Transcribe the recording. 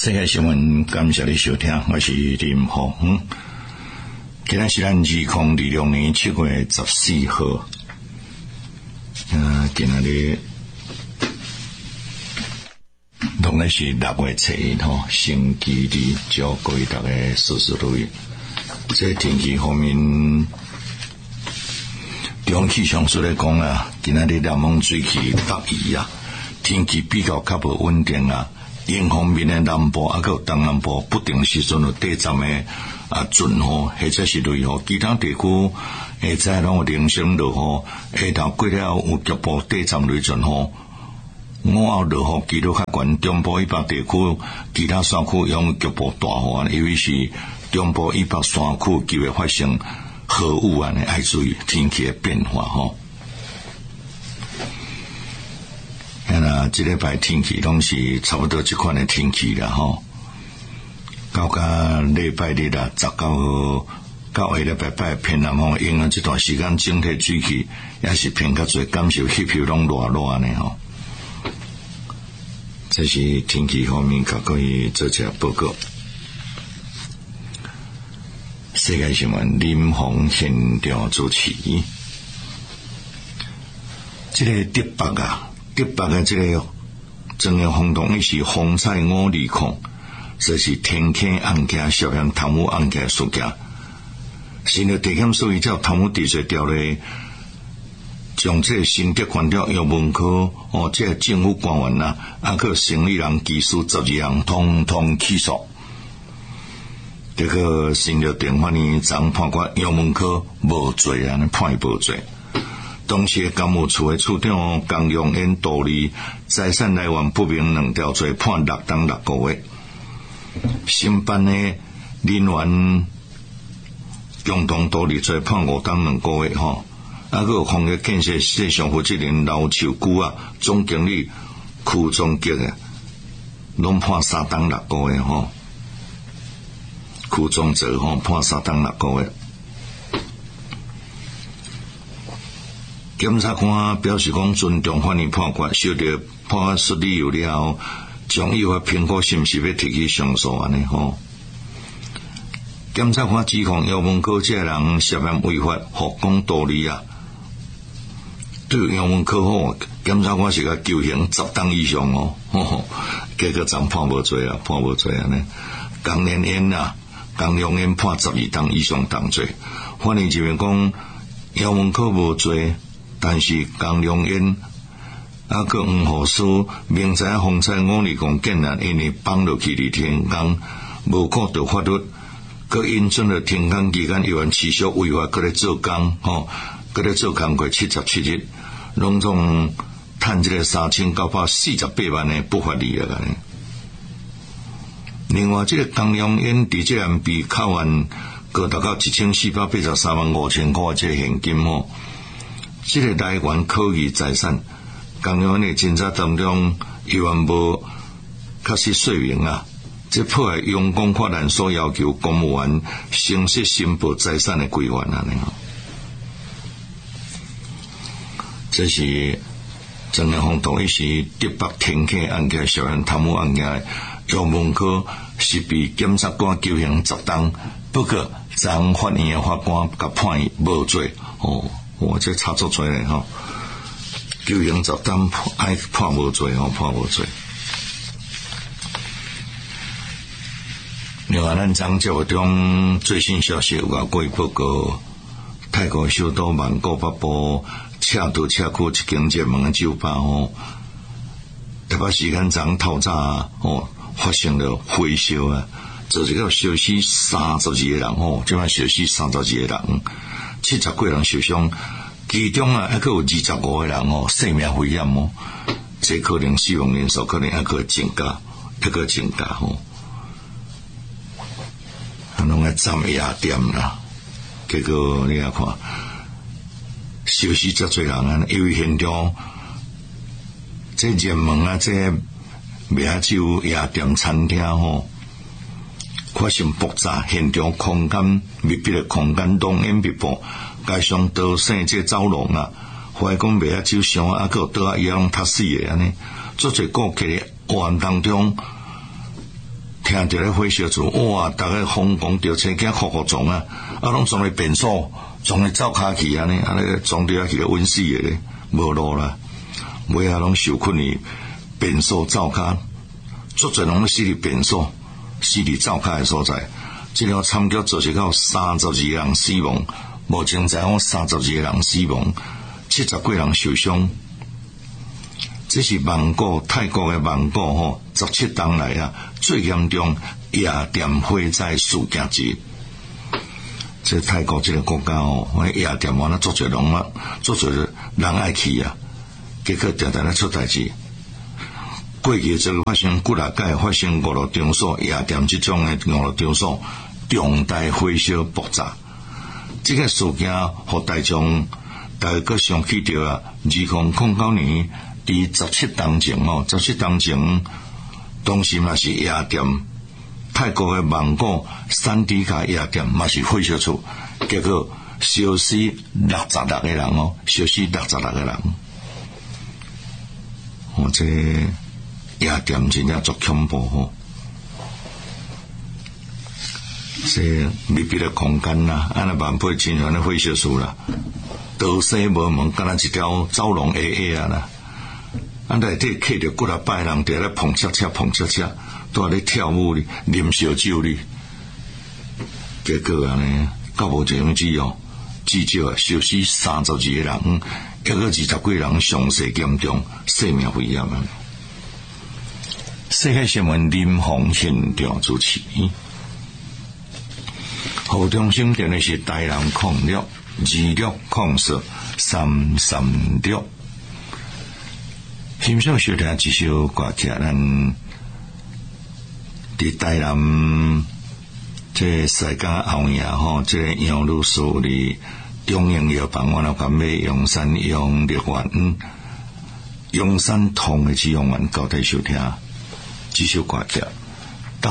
世界新闻，感谢你收听，我是林鸿。今天是咱2026年7月14號。今日當然是6月7號，星期二，祝各位大家事事如意。這天氣方面，中央氣象署來講啊，今日南方水氣北移啊，天氣比較較無穩定啊。因方面的南部還有東南部不定時陣有短暫的陣雨，或者是雷雨，其他地區會在攏有零星落雨，下晝過了有局部短暫雷陣雨。午後落雨幾率較懸，中部以北地區其他山區有局部大雨，尤其是中部以北山區機會發生豪雨啊，要注意天氣的變化吼。這禮拜天氣攏是差不多這款的天氣啦吼。到禮拜日啦，19號到下禮拜偏南風，因為這段時間整體水氣也是偏較多，感受氣候攏熱熱呢吼。這是天氣方面，較可以做一下報告。世界新聞林鴻現場主持。這個德北的這個整個風洞，伊是風彩520控，這是天氣案件、涉嫌貪污案件事件。新的地檢署依照貪污治罪條例，將這新德縣長姚文科這個政府官員啊，還有生意人、技術12人，統統起訴。這個新德地法院昨判決姚文科無罪啊，判伊無罪。當時公務處的處長江永燕道理財產來源不明2條罪，判6當6個月。新辦的人員共同道理罪，判5當2個月吼。還有防疫建設市場負責人劉秋姑啊，總經理區中吉啊，攏判3當6個月吼。區中澤吼判3當6個月。檢察官表示講尊重法院判決，受到判決理由了後，將依法評估是毋是要提起上訴安尼吼。檢察官指控姚文科這個人涉嫌違法曝光道理啊，對姚文科吼，檢察官是甲求刑10當以上哦，結果咱判無罪啊，判無罪安尼。江連燕啊，江永燕判12當以上當罪，法院認為講姚文科無罪。但是江良燕還有黃浩書明知風采520控竟然因為放落去的天工無顧到法律，佮因準了停工期間有人持續違法佮咧做工吼，佮咧做工過77日，攏總賺這個3948萬的不法利益啊！另外，這個江良燕佇這樣被扣案，佮達到14835000塊這個現金吼。這個來源可疑財產，江永燕的偵查當中，有人無確實說明啊，這破壞用公法案所要求公務員誠實申報財產的規範啊！這是整個風洞，伊是德北天氣案件涉嫌貪污案件，姚文科是被檢察官求刑10當，不過昨法院的法官甲判伊無罪哦。這差足多咧吼，求刑10當愛判無罪吼，判無罪。另外，咱昨節目中最新消息有外國報告，泰國首都曼谷北部赤道車區一間熱門的酒吧吼，台北時間昨透早吼發生了火燒啊，做一個燒死32個人吼，這擺燒死32個人。70幾人受傷，其中啊，還有25個人哦，生命危險哦，這可能死亡人數可能還可增加，吼。攏個站夜店啦，結果你看，受死這多人啊，因為現場這熱門啊，這賣酒夜店餐廳吼。發生爆炸，現場空間密閉的空間濃煙密布，加上刀聲這走廊啊，懷疑講賣啊酒商啊，還有倒啊一樣塌死的安尼，做儕顧客的黑暗當中， 听到咧火烧厝，哇！大家疯狂着车惊哭哭撞啊，拢撞咧便所，撞咧走骹去安尼撞着去温死诶咧，无路啦。尾仔拢受困于便所走骹，足侪拢死伫便所，死伫走骹诶所在。这条惨剧造成到32个人死亡，目前知影32个人死亡，70几人受伤。这是曼谷泰国诶曼谷17当来啊最严重夜店火灾事件之一。这泰国这个国家夜店完了足侪人啊，足侪人爱去啊，结果常常咧出代志。过去这个发生几啊届发生5、6场所夜店这种诶5、6场所重大火烧爆炸，这个事件互大众大家想起到啊，2009年伫17当前17当前，当时嘛是夜店，泰国诶曼谷山底下夜店嘛是火烧厝，结果烧死66个人烧死66个人。这夜店真正足恐怖这密闭的空间啦，安尼万倍亲缘的火烧厝啦，道西无门，敢若一条走廊下下啦。内底客着几啊百人伫咧碰恰恰，都咧跳舞哩，啉烧酒哩。结果安尼到目前为止至少烧死32个人，还有20几个人伤势严重，生命危险啊！世界新闻林鸿现场主持。河中心电的是台南06 2604 336。欣赏收听一首歌曲，咱伫台南这西港后夜这个杨律师哩中营药房，我甲买阳山用力丸、阳山痛的止痛丸，交替收听这首歌曲。